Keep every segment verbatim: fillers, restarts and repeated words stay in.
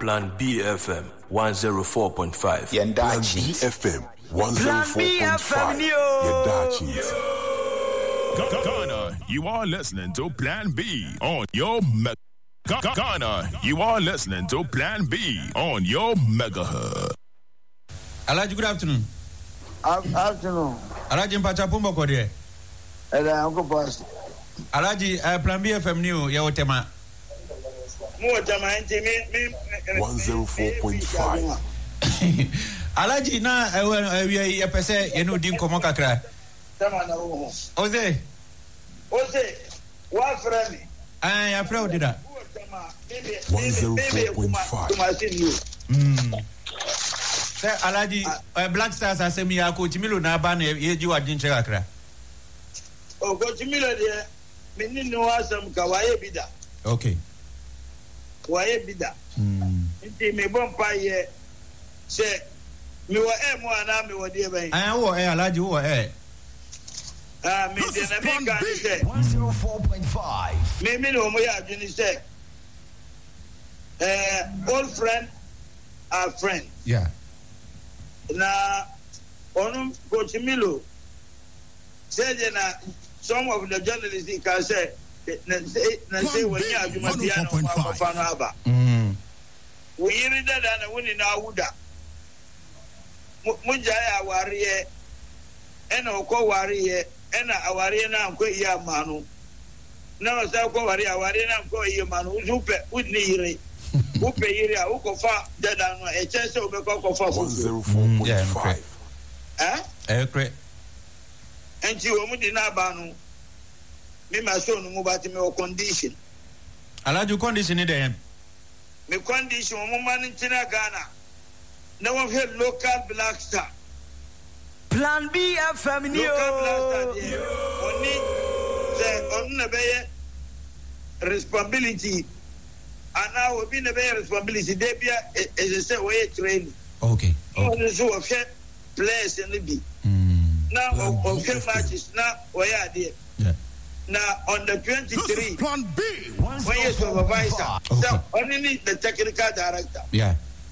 Plan B F M one oh four point five. Plan B F M one oh four point five. Ghana, you are listening to Plan B on your mega. Ghana, you are listening to Plan B on your megahertz. Alaji, good afternoon. Afternoon. Alaji Mpachapumbo Kodie. Ela Uncle Boss. Alaji, uh, Plan B F M new ya otema. Mo tema enti me me one oh four point five. Alaji na we ya pese ye no di nkomo kakra. Tema na wo. Oze. Oze. Wa frame. Ah, ya frame dida. one oh four point five. Mm. Say Alaji uh, Black Stars asemi ya Coach Milo na ba na ye ji wadin che kakra. O Coach Milo de me ni no asam ka waye bida. Okay. Waye bida. Mm. Nti me bon pa ye se me wa e mo ana me wo de ben. Ah wo e Alaji wo e. Ah me de na me ka ni se one oh four point five. Me me no mo ya adwini se eh old friend are friend. Yeah. Na onum Coach Milo said na some of the journalists can say na say na say when you adwuma bia no fa no aba. Mm. We yiri dada na woni na awuda. Munja ya wariye ena okọ wariye ena awariye na anko iya manu. Na wasa ko wariye awariye na anko iya manu uzupe udni yire. Upe yire a ukofa dada no e chense obekọ kofa fu. one oh four point five. Eh? Eh kre. Enti wo mu di na aba no. Me ma so no mu ba ti me o condition. Alaji condition ni dem. Me condition mo man ntina Ghana. Na wo he local Black Star. Plan B F M new. Local Black Star de. Oni se on na be responsibility. Ana wo bi na be responsibility de bia e se we train. Okay. Okay. No so of players in the B. Mm. Now of matches now we are there. Yeah. Now on the twenty-three, Plan B. when you supervisor, Okay. so only need the technical director. Yeah.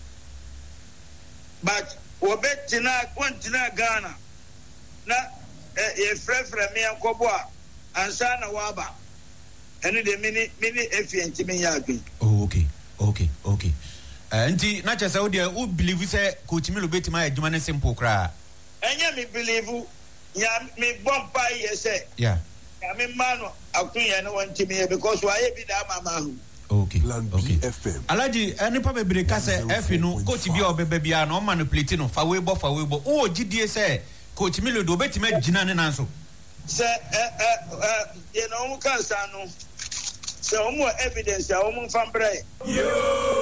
But we bet tina one tina Ghana. Na a friend from me and Koboa and Sana Waba. And the mini mini F N T me. Oh, okay. Okay. Okay. Uh, nti na chesa wo dia wo believe say Coach Milo betima adwuma ne simple kra. Enya me believe ya me bomba say. Yeah. Ya me mano akunya no want me because why be da mama hu. Okay. Plan B Okay. F M. Alaji any pa bebre ka say F no coach bi obebe bia no manipulate no fa we bo fa we bo wo gidie say Coach Milo do betima gina ne nanso. Say eh eh you know mu kan sa no. So, more evidence, I won't find bread.